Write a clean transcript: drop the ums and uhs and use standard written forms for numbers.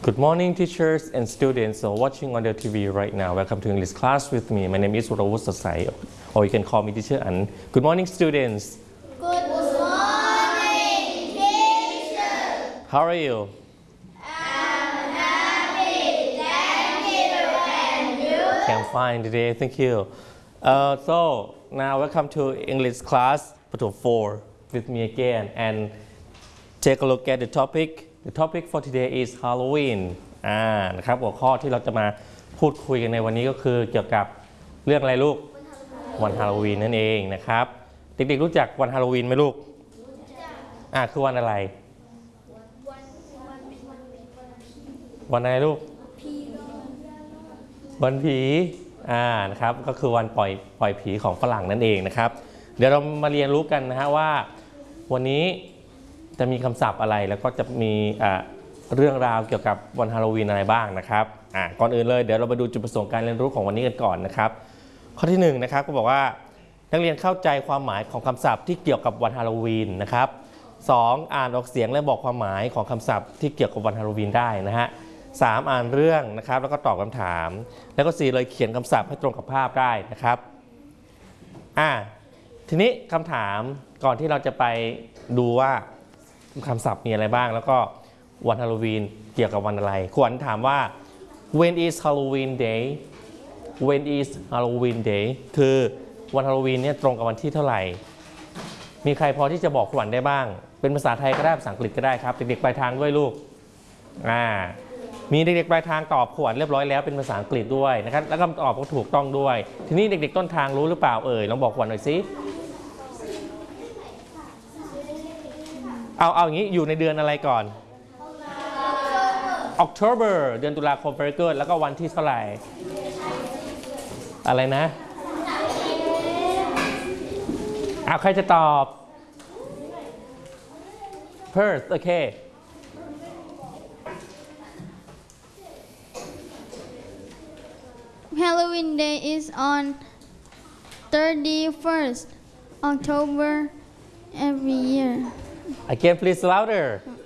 Good morning, teachers and students watching on the TV right now. Welcome to English class with me. My name is Rawut Sasai, or you can call me Teacher An. Good morning, students. Good morning, teacher. How are you? I'm happy. Thank you. And you? I'm fine today. Thank you. So now welcome to English class Patum 4 with me again, and take a look at the topic. The topic for today is Halloween นะครับหัวข้อที่เราจะมาพูดคุยกันในวันนี้ก็คือเกี่ยวกับเรื่องอะไรลูกวันฮาโลวีนนั่นเองนะครับเด็กๆรู้จักวันฮาโลวีนไหมลูกคือวันอะไรวันอะไรลูกวันผีนะครับก็คือวันปล่อยผีของฝรั่งนั่นเองนะครับเดี๋ยวเรามาเรียนรู้กันนะฮะว่าวันนี้จะมีคำศัพท์อะไรแล้วก็จะมีเรื่องราวเกี่ยวกับวันฮาโลวีนอะไรบ้างนะครับก่อนอื่นเลยเดี๋ยวเราไปดูจุดประสงค์การเรียนรู้ของวันนี้กันก่อนนะครับข้อที่1นะครับก็บอกว่านักเรียนเข้าใจความหมายของคำศัพท์ที่เกี่ยวกับวันฮาโลวีนนะครับ2อ่านออกเสียงและบอกความหมายของคำศัพท์ที่เกี่ยวกับวันฮาโลวีนได้นะฮะ3อ่านเรื่องนะครับแล้วก็ตอบคำถามแล้วก็4เลยเขียนคำศัพท์ให้ตรงกับภาพได้นะครับทีนี้คำถามก่อนที่เราจะไปดูว่าคำศัพท์มีอะไรบ้างแล้วก็วันฮาโลวีนเกี่ยวกับวันอะไรขวัญถามว่า when is Halloween day when is Halloween day คือวันฮาโลวีนเนี่ยตรงกับวันที่เท่าไหร่มีใครพอที่จะบอกขวัญได้บ้างเป็นภาษาไทยก็ได้ภาษาอังกฤษก็ได้ครับเด็กๆปลายทางด้วยลูกมีเด็กๆปลายทางตอบขวัญเรียบร้อยแล้วเป็นภาษาอังกฤษด้วยนะครับแล้วก็ตอบก็ถูกต้องด้วยทีนี้เด็กๆต้นทางรู้หรือเปล่าลองบอกขวัญหน่อยสิเอาอย่างนี้อยู่ในเดือนอะไรก่อน October เดือนตุลาคม very good แล้วก็วันที่เท่าไหร่อะไรนะใครจะตอบ Perth โอเค Halloween Day is on 31st October every year. Again please louder